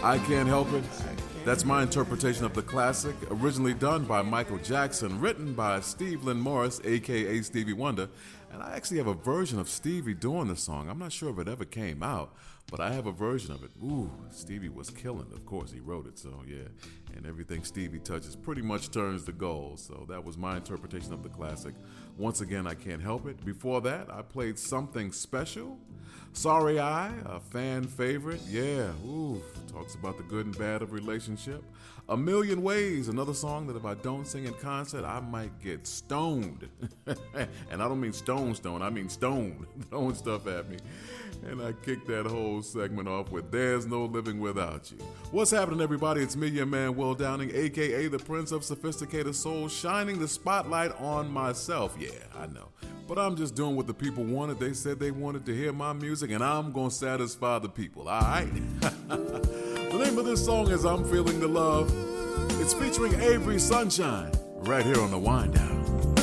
I Can't Help It. That's my interpretation of the classic, originally done by Michael Jackson, written by Steve Lynn Morris, a.k.a. Stevie Wonder. And I actually have a version of Stevie doing the song. I'm not sure if it ever came out, but I have a version of it. Ooh, Stevie was killing. Of course, he wrote it, so yeah. And everything Stevie touches pretty much turns to gold. So that was my interpretation of the classic. Once again, I Can't Help It. Before that, I played Something Special. Sorry I, a fan favorite. Yeah, ooh, talks about the good and bad of relationship. A Million Ways, another song that if I don't sing in concert, I might get stoned. And I don't mean stone, I mean stoned, throwing stuff at me. And I kicked that whole segment off with There's No Living Without You. What's happening, everybody? It's me, your man, Will Downing, a.k.a. the Prince of Sophisticated Soul, shining the spotlight on myself. Yeah, I know. But I'm just doing what the people wanted. They said they wanted to hear my music, and I'm going to satisfy the people, all right? The name of this song is I'm Feeling the Love. It's featuring Avery Sunshine right here on The Wind Down.